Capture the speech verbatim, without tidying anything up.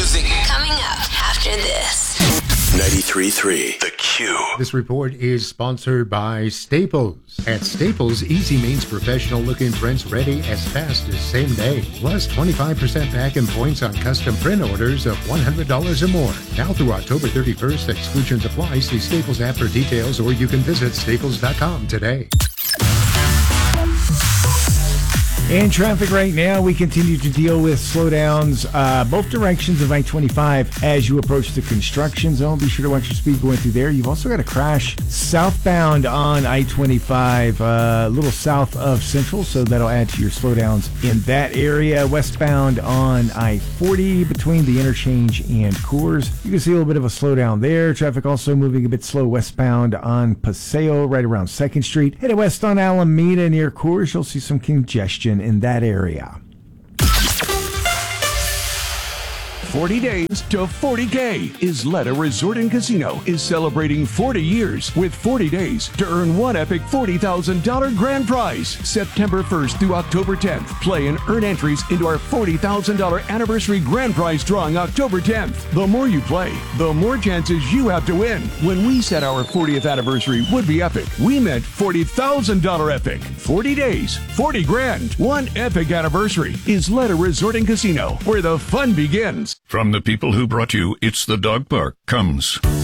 music. Coming up after this. ninety-three point three The Q. This report is sponsored by Staples. At Staples, easy means professional-looking prints ready as fast as same day. Plus twenty-five percent back in points on custom print orders of one hundred dollars or more. Now through October thirty-first, exclusions apply. See Staples app for details, or you can visit staples dot com today. In traffic right now, we continue to deal with slowdowns uh, both directions of I twenty-five as you approach the construction zone. Be sure to watch your speed going through there. You've also got a crash southbound on I twenty-five, uh, a little south of Central, so that'll add to your slowdowns in that area. Westbound on I forty between the interchange and Coors. You can see a little bit of a slowdown there. Traffic also moving a bit slow westbound on Paseo right around second Street. Headed west on Alameda near Coors, you'll see some congestion in that area. forty days to forty K. Isleta Resort and Casino is celebrating forty years with forty days to earn one epic forty thousand dollars grand prize. September first through October tenth. Play and earn entries into our forty thousand dollars anniversary grand prize drawing October tenth. The more you play, the more chances you have to win. When we said our fortieth anniversary would be epic, we meant forty thousand dollars epic. forty days, forty grand, one epic anniversary. Isleta Resort and Casino, where the fun begins. From the people who brought you It's the Dog Park comes